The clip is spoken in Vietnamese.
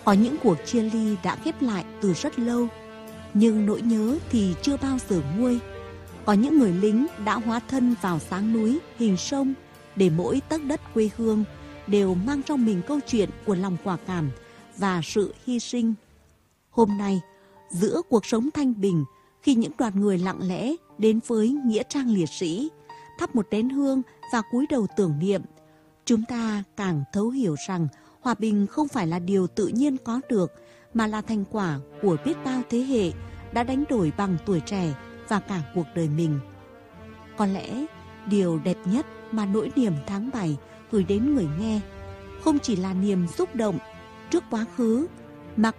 Có những cuộc chia ly đã khép lại từ rất lâu, nhưng nỗi nhớ thì chưa bao giờ nguôi. Có những người lính đã hóa thân vào dáng núi, hình sông, để mỗi tấc đất quê hương đều mang trong mình câu chuyện của lòng quả cảm và sự hy sinh. Hôm nay, giữa cuộc sống thanh bình, khi những đoàn người lặng lẽ đến với nghĩa trang liệt sĩ, thắp một nén hương và cúi đầu tưởng niệm, chúng ta càng thấu hiểu rằng hòa bình không phải là điều tự nhiên có được, mà là thành quả của biết bao thế hệ đã đánh đổi bằng tuổi trẻ và cả cuộc đời mình. Có lẽ điều đẹp nhất mà nỗi niềm tháng 7 gửi đến người nghe không chỉ là niềm xúc động trước quá khứ,